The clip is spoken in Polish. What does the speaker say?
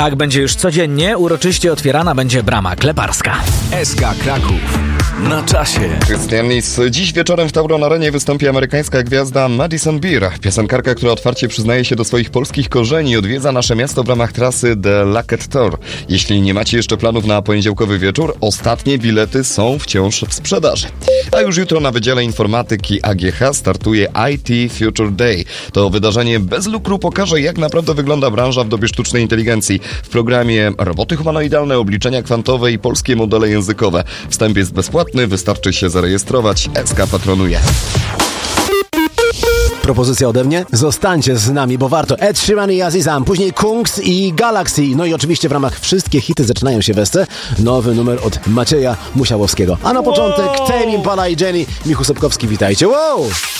Tak będzie już codziennie. Uroczyście otwierana będzie brama kleparska. SK Kraków. Na czasie. Krystian Lis. Dziś wieczorem w Tauron Arenie wystąpi amerykańska gwiazda Madison Beer. Piosenkarka, która otwarcie przyznaje się do swoich polskich korzeni, odwiedza nasze miasto w ramach trasy The Lucket Tour. Jeśli nie macie jeszcze planów na poniedziałkowy wieczór, ostatnie bilety są wciąż w sprzedaży. A już jutro na Wydziale Informatyki AGH startuje IT Future Day. To wydarzenie bez lukru pokaże, jak naprawdę wygląda branża w dobie sztucznej inteligencji. W programie roboty humanoidalne, obliczenia kwantowe i polskie modele językowe. Wstęp jest bezpłatny, wystarczy się zarejestrować. SK patronuje. Propozycja ode mnie? Zostańcie z nami, bo warto. Ed Sheeran i Azizam, później Kungs i Galaxy. No i oczywiście w ramach Wszystkie hity zaczynają się w SC nowy numer od Macieja Musiałowskiego. A na początek Tame Impala i Jenny. Michu Sobkowski, witajcie. Wow!